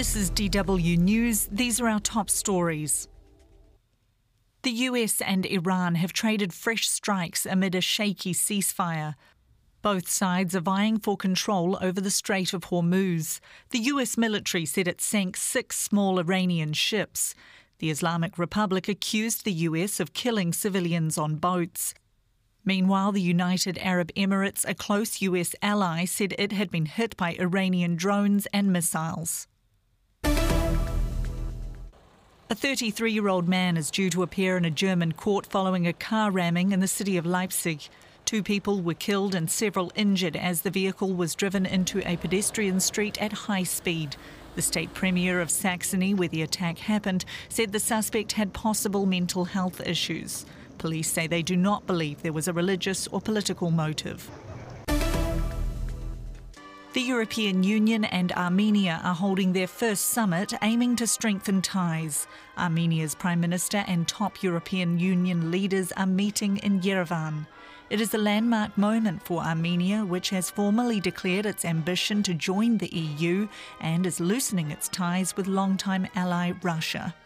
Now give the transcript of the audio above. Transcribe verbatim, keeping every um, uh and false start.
This is D W News. These are our top stories. The U S and Iran have traded fresh strikes amid a shaky ceasefire. Both sides are vying for control over the Strait of Hormuz. The U S military said it sank six small Iranian ships. The Islamic Republic accused the U S of killing civilians on boats. Meanwhile, the United Arab Emirates, a close U S ally, said it had been hit by Iranian drones and missiles. A thirty-three-year-old man is due to appear in a German court following a car ramming in the city of Leipzig. Two people were killed and several injured as the vehicle was driven into a pedestrian street at high speed. The state premier of Saxony, where the attack happened, said the suspect had possible mental health issues. Police say they do not believe there was a religious or political motive. The European Union and Armenia are holding their first summit aiming to strengthen ties. Armenia's Prime Minister and top European Union leaders are meeting in Yerevan. It is a landmark moment for Armenia, which has formally declared its ambition to join the E U and is loosening its ties with longtime ally Russia.